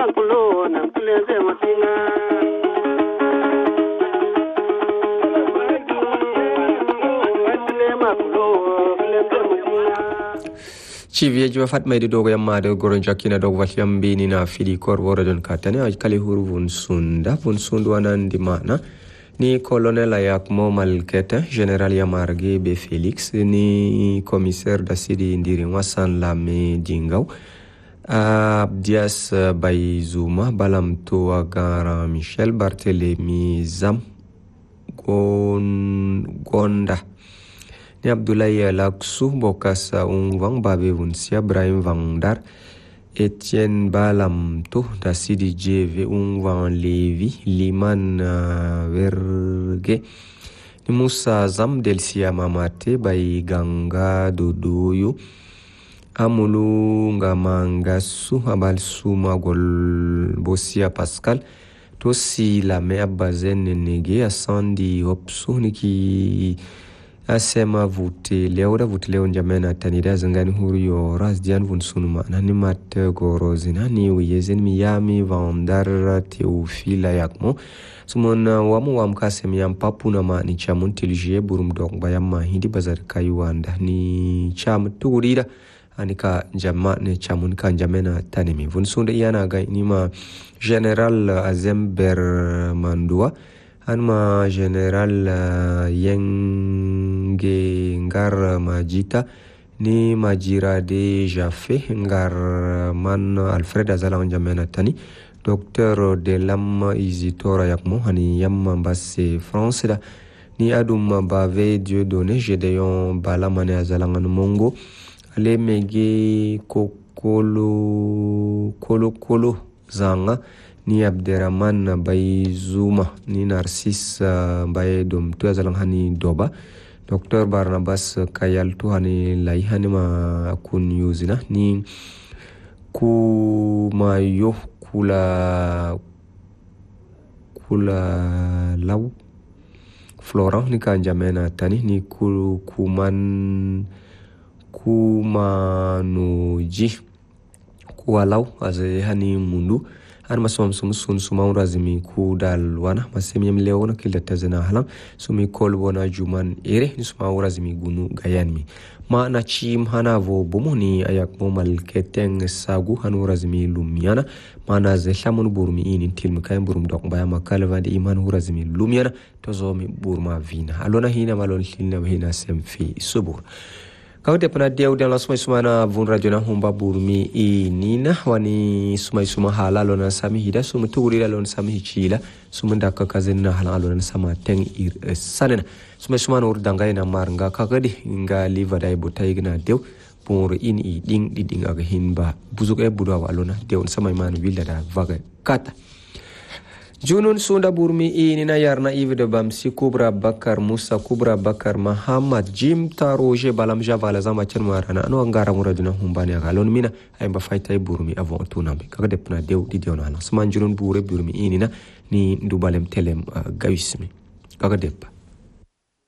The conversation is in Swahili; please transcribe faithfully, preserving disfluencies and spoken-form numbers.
yankulo na kuleze matinga Chivie jua Fatma di dogo yamma de goron jakina dogo vatiam bini na fili kor wora don katane kali huru vun sunda vun sundu anandi mana ni colonel ayak mo malketa general yamarge be Felix ni commissaire d'asidi ndiri wasan lame dingaw Abdias Bayzuma balam to agara Michel Barthélemy Zam gon gonda ni Abdoulaye Laksu bokasa unwang babe vunsia Ibrahim Vangdar Etienne Balam to da Sidi Jeve unwang Levi Liman uh, Verge ni Musa Zam Delsia Mamate bay Ganga Dodoyo Amulu Ngamanga Su Abal Suma Gol Bosia Pascal to si la mea bazen nege asandi hopsu niki asema vute leora vute leo njamena tanida zangani huru yo ras dian vun sunuma nani mat gorozina ni uyezen miyami vandar teofila yakmo sumona wamu wamkase miyam papuna ma ni chamun tilje burum dog bayamma hindi bazar kayuanda ni cham turida anika jama ne chamun kan jamena tanemi vun sunda yana ga nima general Azember Mandua anma general uh, Yenge Ngar Majita ni Majira de Jaffe Ngar Man Alfred Azala Njamena Tani Docteur Delam Izitora Yakmo hani Yamma Basse France da ni Adum Bave Dieu donné Gedeon Balamane Azala Mongo ale mege kokolo kolo kolo zanga ni Abderrahman Bayzuma ni Narcisse uh, Baye dom tu azalang hani doba Docteur Barnabas Kayal tu hani lai hani ma kun yuzina ni kumayo kula kula law Florent ni kanjamena tani ni kul kuman kumanuji kuwalau aze hani mundu har masom sum sun suma razimi ku dalwana masemi mleona kilda tazena halam sumi kolbona juman ere ni suma razimi gunu gayanmi ma na chim hana vo bomoni ayak momal keteng sagu hanu razimi lumiana mana ze shamun burmi ini tilmi kaym burum dok baya makalva de iman razimi lumiana tozomi burma vina alona hina malon hilna hina semfi subur Kawde pana deu dan lasmai sumana vun rajona humba burmi i nina wani sumai suma halalo na sami hida suma tuguri lalo sami hichila suma ndaka kazena halalo na sama teng ir sanena sumai sumana urdanga ina marnga kakadi nga liva dai botai gna deu pour in i ding di ding aga hinba buzuk e budwa walona deu sama imanu wilda da vaga kata Junun sunda burmi ini na yarna ivide bamsi Kubra Bakar Musa Kubra Bakar Muhammad Jim Taroje balam javala zama chermarana no ngara muraduna humbani agalon mina ayamba faita burmi avant tunambe kaga depna dew di dew na sama junun bure burmi ini na ni ndubalem telem uh, gawismi kaga depa